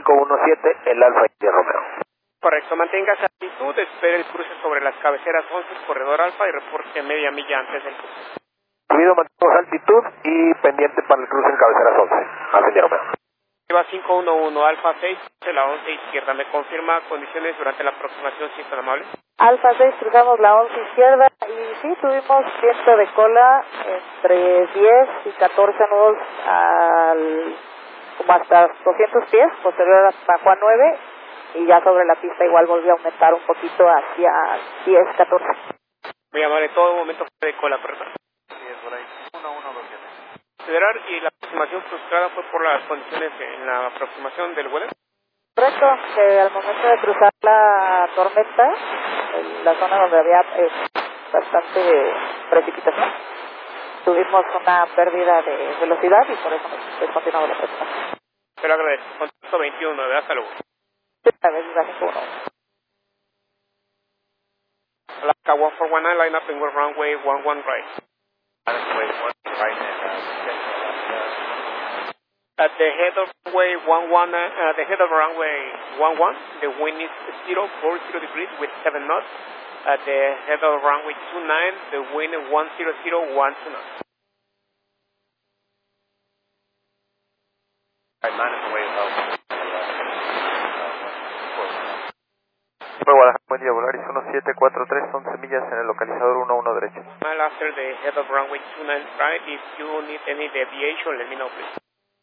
517, el Alfa India Romeo. Correcto, mantenga esa altitud, espere el cruce sobre las cabeceras 11, corredor Alfa y reporte media milla antes del cruce. Subido, mantenemos altitud y pendiente para el cruce en cabeceras 11, Alfa India Romeo. Lleva 511, Alfa 6, la 11 izquierda. ¿Me confirma condiciones durante la aproximación, si es tan amable? Alfa 6, cruzamos la 11 izquierda y sí, tuvimos viento de cola entre 10 y 14 nudos como hasta 200 pies, posterior bajó a 9 y ya sobre la pista igual volvió a aumentar un poquito hacia 10, 14. Muy amable, todo momento fue de cola, ¿correcto? Sí, es por ahí, 1127. Considerar y la aproximación frustrada fue por las condiciones en la aproximación del vuelo. Correcto, que al momento de cruzar la tormenta, en la zona donde había bastante precipitación, tuvimos una pérdida de velocidad y por eso nos descontinuamos la aproximación. Se lo agradezco. Contacto 21, ¿verdad? Hasta luego. Sí, a veces la 5-1. Alaska 141, line up in runway 11 right. Runway 1 right At the head of runway 11, the head of runway 11, the wind is 040 degrees with 7 knots. At the head of runway 29, the wind 100, 12 knots. Right, minus away about. Guadalajara, buen día, Volaris 1743, 11 millas en el localizador 11 derecho. After the head of runway 29 right, if you need any deviation, let me know, please.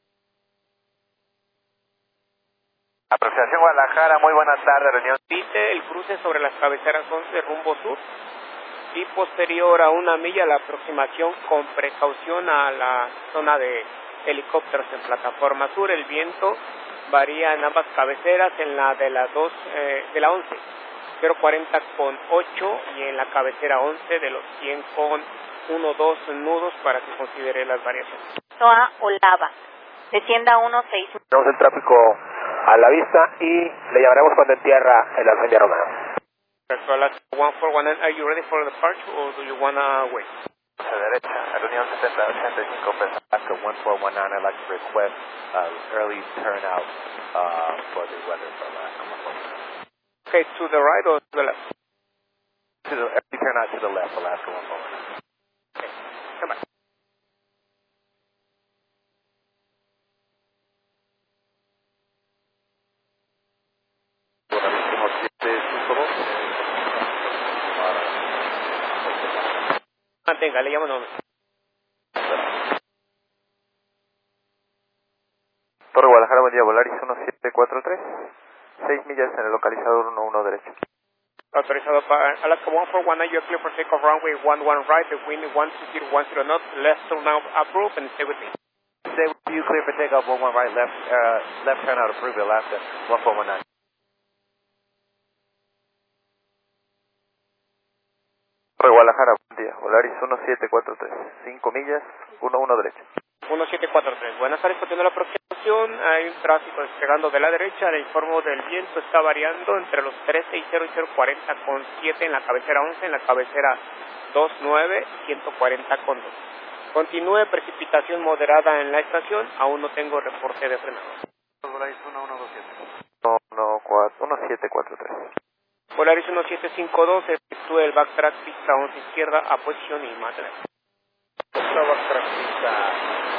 Aproximación Guadalajara, muy buenas tardes, reunión. Dice el cruce sobre las cabeceras 11 rumbo sur y posterior a 1 milla la aproximación con precaución a la zona de helicópteros en plataforma sur. El viento varía en ambas cabeceras, en la de la 2, de la 11, 040 con 8 y en la cabecera 11 de los 100 con 1-2 nudos para que considere las variaciones. Noa Olava, descienda 16. Tenemos el tráfico a la vista y le llamaremos cuando en tierra el Alfa India Romeo. So, Alaska 141, are you ready for the departure or do you want to wait? Hacia derecha, reunión 7085, Alaska 1419, I'd like to request early turnout for the weather for Alaska 141. Okay, to the right or to the left? To the early turnout to the left, Alaska 141. Okay, come back. Mantenga, le llamo nombre. Torre Guadalajara, buen día, Volaris 1743, 6 millas en el localizador 11 derecho. Autorizado para Alaska 141, you're clear for takeoff runway 11 right, the wind 120 knots, left turn out approved and stay with me. Stay with you, clear for takeoff 11 right, left turn out approved, Alaska 1419. Torre Guadalajara, buen día, Volaris 1743, 5 millas, 11 derecho. 1743. Buenas tardes, continuando la aproximación. Hay un tráfico despegando de la derecha. Le informo del viento, está variando entre los 360 y 040 con 7 en la cabecera 11, en la cabecera 29, 140 con 2. Continúe precipitación moderada en la estación. Aún no tengo reporte de frenado. Volaris 1743. Volaris 1752, efectúe el backtrack pista 11 izquierda a posición y más left. Backtrack pista